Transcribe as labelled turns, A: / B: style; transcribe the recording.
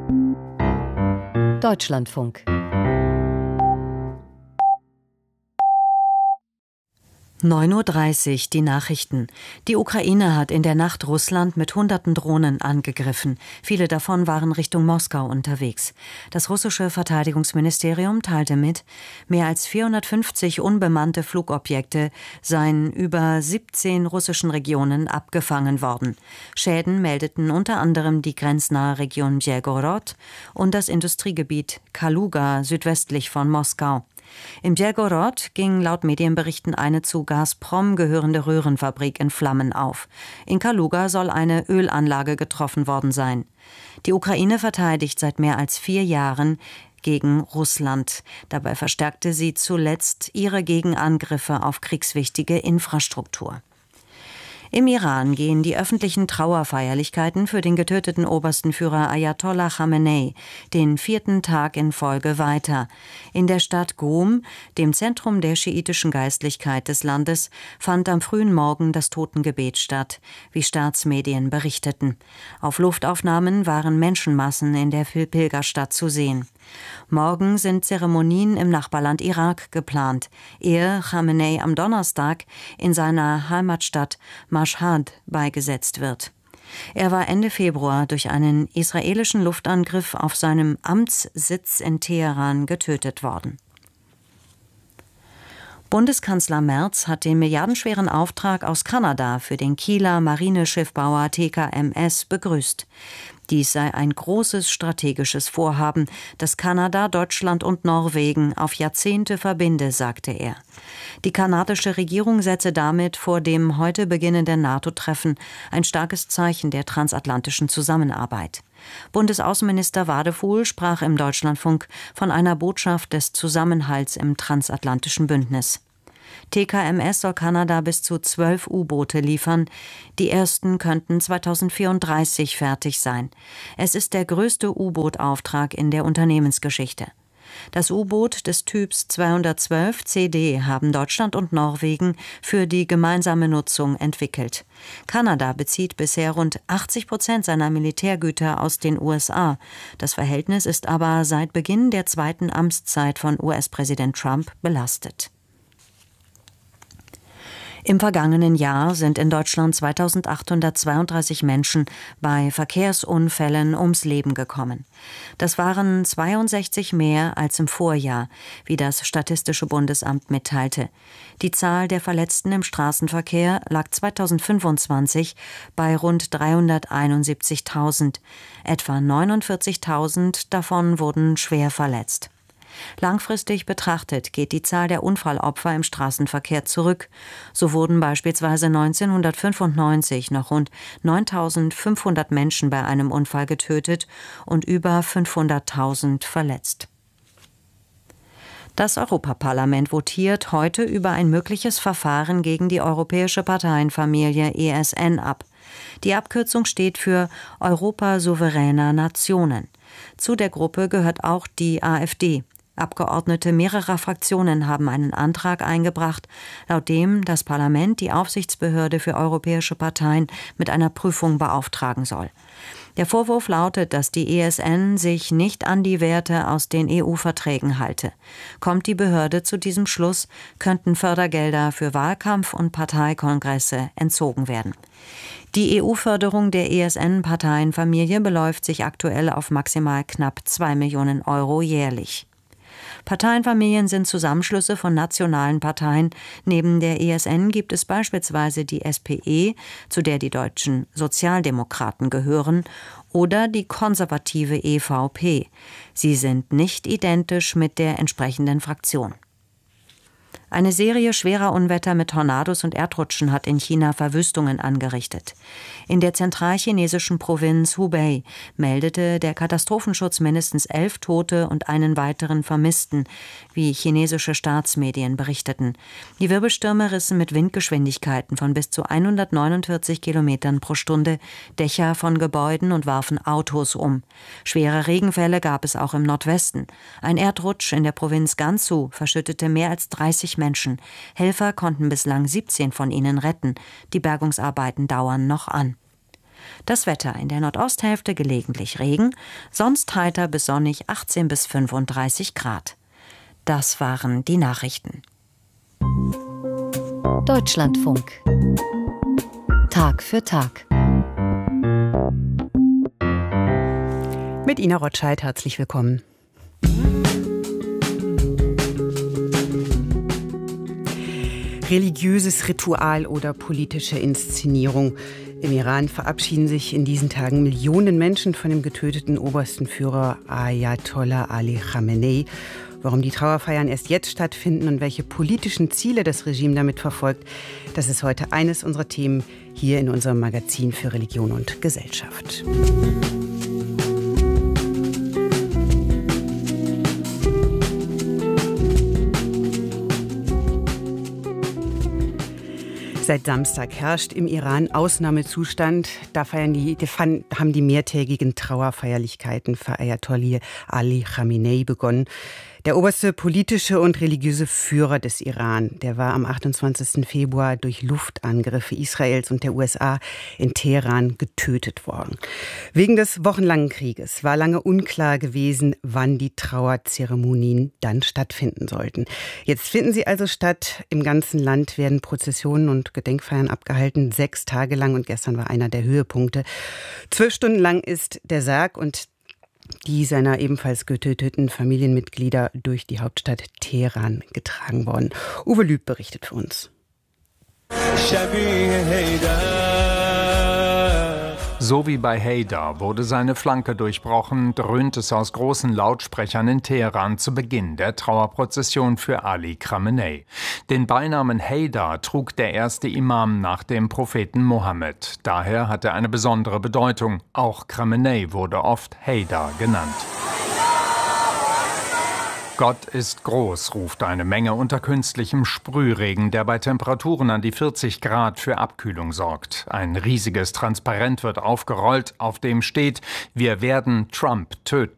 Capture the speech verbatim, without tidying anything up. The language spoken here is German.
A: Deutschlandfunk. neun Uhr dreißig, die Nachrichten. Die Ukraine hat in der Nacht Russland mit hunderten Drohnen angegriffen. Viele davon waren Richtung Moskau unterwegs. Das russische Verteidigungsministerium teilte mit, mehr als vierhundertfünfzig unbemannte Flugobjekte seien über siebzehn russischen Regionen abgefangen worden. Schäden meldeten unter anderem die grenznahe Region Bjelgorod und das Industriegebiet Kaluga südwestlich von Moskau. In Bjelgorod ging laut Medienberichten eine zu Gazprom gehörende Röhrenfabrik in Flammen auf. In Kaluga soll eine Ölanlage getroffen worden sein. Die Ukraine verteidigt seit mehr als vier Jahren gegen Russland. Dabei verstärkte sie zuletzt ihre Gegenangriffe auf kriegswichtige Infrastruktur. Im Iran gehen die öffentlichen Trauerfeierlichkeiten für den getöteten obersten Führer Ayatollah Khamenei den vierten Tag in Folge weiter. In der Stadt Qom, dem Zentrum der schiitischen Geistlichkeit des Landes, fand am frühen Morgen das Totengebet statt, wie Staatsmedien berichteten. Auf Luftaufnahmen waren Menschenmassen in der Pilgerstadt zu sehen. Morgen sind Zeremonien im Nachbarland Irak geplant, ehe Khamenei am Donnerstag in seiner Heimatstadt Mashhad beigesetzt wird. Er war Ende Februar durch einen israelischen Luftangriff auf seinem Amtssitz in Teheran getötet worden. Bundeskanzler Merz hat den milliardenschweren Auftrag aus Kanada für den Kieler Marineschiffbauer T K M S begrüßt. Dies sei ein großes strategisches Vorhaben, das Kanada, Deutschland und Norwegen auf Jahrzehnte verbinde, sagte er. Die kanadische Regierung setze damit vor dem heute beginnenden NATO-Treffen ein starkes Zeichen der transatlantischen Zusammenarbeit. Bundesaußenminister Wadefuhl sprach im Deutschlandfunk von einer Botschaft des Zusammenhalts im transatlantischen Bündnis. T K M S soll Kanada bis zu zwölf U-Boote liefern. Die ersten könnten zweitausendvierunddreißig fertig sein. Es ist der größte U-Boot-Auftrag in der Unternehmensgeschichte. Das U-Boot des Typs zweihundertzwölf C D haben Deutschland und Norwegen für die gemeinsame Nutzung entwickelt. Kanada bezieht bisher rund achtzig Prozent seiner Militärgüter aus den U S A. Das Verhältnis ist aber seit Beginn der zweiten Amtszeit von U S-Präsident Trump belastet. Im vergangenen Jahr sind in Deutschland zweitausendachthundertzweiunddreißig Menschen bei Verkehrsunfällen ums Leben gekommen. Das waren zweiundsechzig mehr als im Vorjahr, wie das Statistische Bundesamt mitteilte. Die Zahl der Verletzten im Straßenverkehr lag zweitausendfünfundzwanzig bei rund dreihunderteinundsiebzigtausend. Etwa neunundvierzigtausend davon wurden schwer verletzt. Langfristig betrachtet geht die Zahl der Unfallopfer im Straßenverkehr zurück. So wurden beispielsweise neunzehnhundertfünfundneunzig noch rund neuntausendfünfhundert Menschen bei einem Unfall getötet und über fünfhunderttausend verletzt. Das Europaparlament votiert heute über ein mögliches Verfahren gegen die europäische Parteienfamilie E S N ab. Die Abkürzung steht für Europa souveräner Nationen. Zu der Gruppe gehört auch die AfD. Abgeordnete mehrerer Fraktionen haben einen Antrag eingebracht, laut dem das Parlament die Aufsichtsbehörde für europäische Parteien mit einer Prüfung beauftragen soll. Der Vorwurf lautet, dass die E S N sich nicht an die Werte aus den E U-Verträgen halte. Kommt die Behörde zu diesem Schluss, könnten Fördergelder für Wahlkampf und Parteikongresse entzogen werden. Die E U-Förderung der E S N-Parteienfamilie beläuft sich aktuell auf maximal knapp zwei Millionen Euro jährlich. Parteienfamilien sind Zusammenschlüsse von nationalen Parteien. Neben der E S N gibt es beispielsweise die S P E, zu der die deutschen Sozialdemokraten gehören, oder die konservative E V P. Sie sind nicht identisch mit der entsprechenden Fraktion. Eine Serie schwerer Unwetter mit Tornados und Erdrutschen hat in China Verwüstungen angerichtet. In der zentralchinesischen Provinz Hubei meldete der Katastrophenschutz mindestens elf Tote und einen weiteren Vermissten, wie chinesische Staatsmedien berichteten. Die Wirbelstürme rissen mit Windgeschwindigkeiten von bis zu hundertneunundvierzig Kilometern pro Stunde Dächer von Gebäuden und warfen Autos um. Schwere Regenfälle gab es auch im Nordwesten. Ein Erdrutsch in der Provinz Gansu verschüttete mehr als dreißig Menschen. Helfer konnten bislang siebzehn von ihnen retten. Die Bergungsarbeiten dauern noch an. Das Wetter: in der Nordosthälfte gelegentlich Regen, sonst heiter bis sonnig, achtzehn bis fünfunddreißig Grad. Das waren die Nachrichten.
B: Deutschlandfunk. Tag für Tag.
C: Mit Ina Rotscheid, herzlich willkommen. Religiöses Ritual oder politische Inszenierung. Im Iran verabschieden sich in diesen Tagen Millionen Menschen von dem getöteten obersten Führer Ayatollah Ali Khamenei. Warum die Trauerfeiern erst jetzt stattfinden und welche politischen Ziele das Regime damit verfolgt, das ist heute eines unserer Themen hier in unserem Magazin für Religion und Gesellschaft. Seit Samstag herrscht im Iran Ausnahmezustand. Da feiern die, die haben die mehrtägigen Trauerfeierlichkeiten für Ayatollah Ali Khamenei begonnen. Der oberste politische und religiöse Führer des Iran, der war am achtundzwanzigsten Februar durch Luftangriffe Israels und der U S A in Teheran getötet worden. Wegen des wochenlangen Krieges war lange unklar gewesen, wann die Trauerzeremonien dann stattfinden sollten. Jetzt finden sie also statt. Im ganzen Land werden Prozessionen und Gedenkfeiern abgehalten, sechs Tage lang, und gestern war einer der Höhepunkte. Zwölf Stunden lang ist der Sarg und die seiner ebenfalls getöteten Familienmitglieder durch die Hauptstadt Teheran getragen worden. Uwe Lüb berichtet für uns.
D: So wie bei Haydar wurde seine Flanke durchbrochen, dröhnt es aus großen Lautsprechern in Teheran zu Beginn der Trauerprozession für Ali Khamenei. Den Beinamen Haydar trug der erste Imam nach dem Propheten Mohammed. Daher hat er eine besondere Bedeutung. Auch Khamenei wurde oft Haydar genannt. Gott ist groß, ruft eine Menge unter künstlichem Sprühregen, der bei Temperaturen an die vierzig Grad für Abkühlung sorgt. Ein riesiges Transparent wird aufgerollt, auf dem steht: Wir werden Trump töten.